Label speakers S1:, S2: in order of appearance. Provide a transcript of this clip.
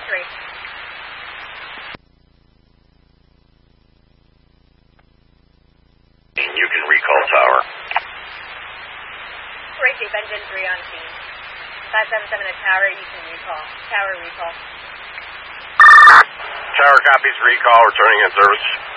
S1: 3.
S2: You can recall tower.
S1: Great Chief, engine 3 on scene. 577 at tower, you can recall. Tower recall.
S2: Tower copies recall, returning in service.